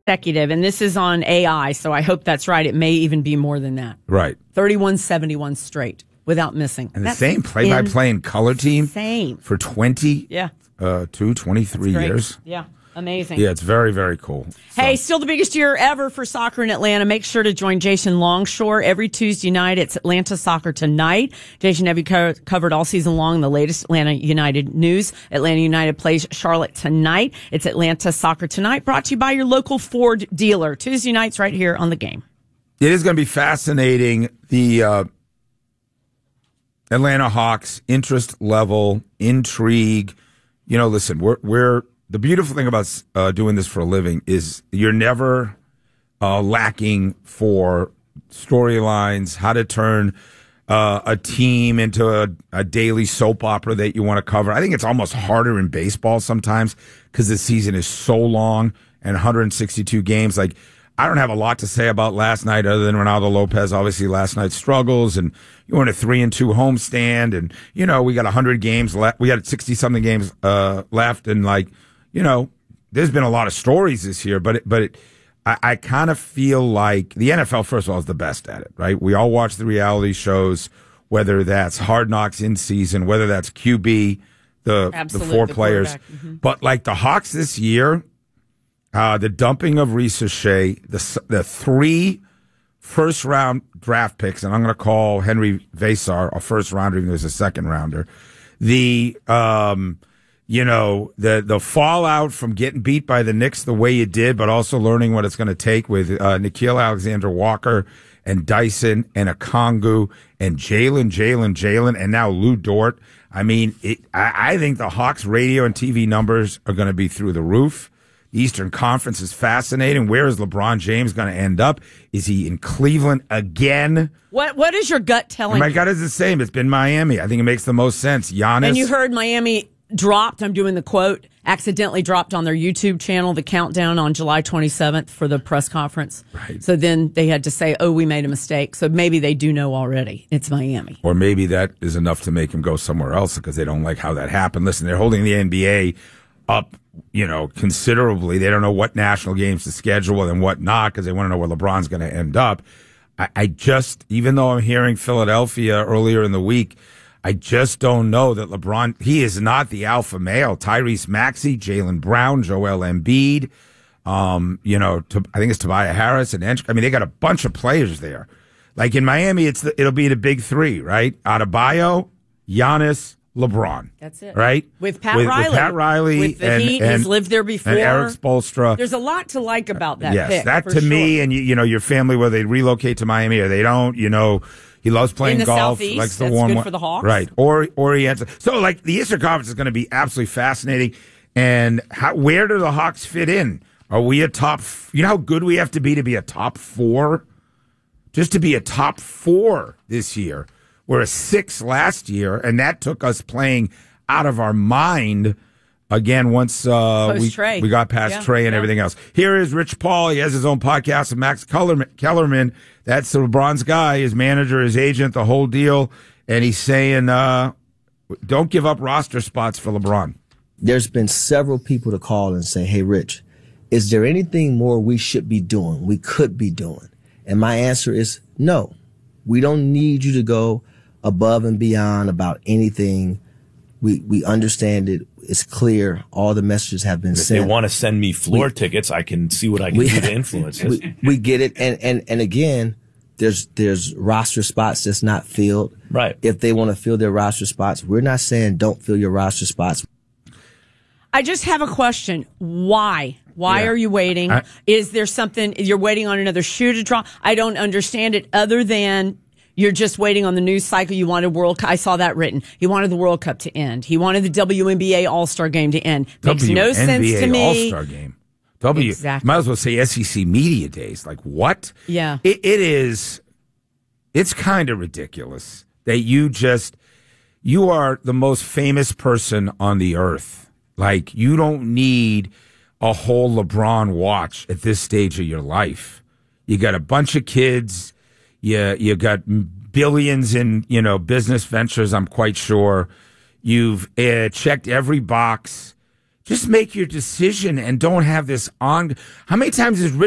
consecutive, and this is on AI, so I hope that's right. It may even be more than that. Right. 31-71 straight without missing. And the same play-by-play and color team for 23 years. Yeah. Amazing. Yeah, it's very, very cool. Hey, still the biggest year ever for soccer in Atlanta. Make sure to join Jason Longshore every Tuesday night. It's Atlanta Soccer Tonight. Jason, have you covered all season long the latest Atlanta United news? Atlanta United plays Charlotte tonight. It's Atlanta Soccer Tonight, brought to you by your local Ford dealer. Tuesday nights right here on The Game. It is going to be fascinating, the Atlanta Hawks interest level, intrigue. You know, listen, we're the beautiful thing about doing this for a living is you're never lacking for storylines, how to turn a team into a daily soap opera that you want to cover. I think it's almost harder in baseball sometimes because the season is so long and 162 games. Like, I don't have a lot to say about last night other than Ronaldo Lopez, obviously last night's struggles, and you went a 3-2 homestand, and, you know, we got 100 games left. We had 60-something games left, and, like, you know, there's been a lot of stories this year, but I kind of feel like the NFL, first of all, is the best at it, right? We all watch the reality shows, whether that's Hard Knocks in season, whether that's QB, the four players. Mm-hmm. But like the Hawks this year, the dumping of Risa Shea, the 3 first-round draft picks, and I'm going to call Henry Vesar a first-rounder, even though he's a second-rounder. The fallout from getting beat by the Knicks the way you did, but also learning what it's going to take with Nickeil Alexander-Walker and Dyson and Okongwu and Jalen, and now Lou Dort. I mean, I think the Hawks radio and TV numbers are going to be through the roof. The Eastern Conference is fascinating. Where is LeBron James going to end up? Is he in Cleveland again? What is your gut telling you? My gut is the same. It's been Miami. I think it makes the most sense. Giannis. And you heard Miami dropped, I'm doing the quote, accidentally dropped on their YouTube channel the countdown on July 27th for the press conference. Right. So then they had to say, oh, we made a mistake. So maybe they do know already. It's Miami. Or maybe that is enough to make him go somewhere else because they don't like how that happened. Listen, they're holding the NBA up, considerably. They don't know what national games to schedule and what not because they want to know where LeBron's going to end up. I just, even though I'm hearing Philadelphia earlier in the week, I just don't know that LeBron, he is not the alpha male. Tyrese Maxey, Jaylen Brown, Joel Embiid, I think it's Tobias Harris and they got a bunch of players there. Like in Miami, it'll be the big 3, right? Adebayo, Giannis, LeBron. That's it. Right? With Pat Riley. With Pat Riley. With the Heat, he's lived there before. And Eric Spoelstra. There's a lot to like about that yes, pick. That to me, and your family, whether they relocate to Miami or they don't, he loves playing golf. Southeast, likes the that's warm good for the Hawks. Right. Or he has so like the Eastern Conference is going to be absolutely fascinating. And where do the Hawks fit in? Are we a top? You know how good we have to be a top 4? Just to be a top 4 this year. We're a 6 last year, and that took us playing out of our mind again once we got past Trey and everything else. Here is Rich Paul. He has his own podcast with Max Kellerman. That's LeBron's guy, his manager, his agent, the whole deal. And he's saying, don't give up roster spots for LeBron. There's been several people to call and say, hey, Rich, is there anything more we should be doing, we could be doing? And my answer is no. We don't need you to go above and beyond about anything. We understand it. It's clear. All the messages have been sent. If they want to send me floor tickets, I can see what I can do to influence this. We get it. And again, there's roster spots that's not filled. Right. If they want to fill their roster spots, we're not saying don't fill your roster spots. I just have a question. Why? Why are you waiting? Is there something, you're waiting on another shoe to drop? I don't understand it other than you're just waiting on the news cycle. You wanted World Cup. I saw that written. He wanted the World Cup to end. He wanted the WNBA All-Star game to end. Makes no sense to me. All-Star game. Exactly. Might as well say SEC Media Days. Like, what? Yeah. It is, it's kind of ridiculous that you are the most famous person on the earth. Like, you don't need a whole LeBron watch at this stage of your life. You got a bunch of kids. You got billions in, business ventures, I'm quite sure. You've checked every box Just make your decision and don't have this on. How many times is Rich